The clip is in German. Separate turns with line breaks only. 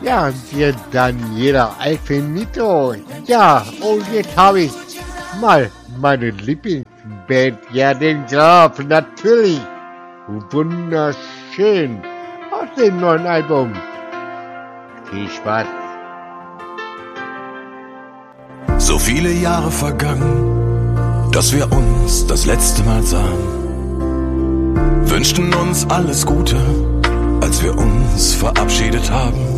Ja, und hier Daniela Alfinito. Ja, und jetzt habe ich mal meine Lieblingsband, ja, den Graf, natürlich. Wunderschön. Aus dem neuen Album. Viel Spaß.
So viele Jahre vergangen, dass wir uns das letzte Mal sahen. Wünschten uns alles Gute, als wir uns verabschiedet haben.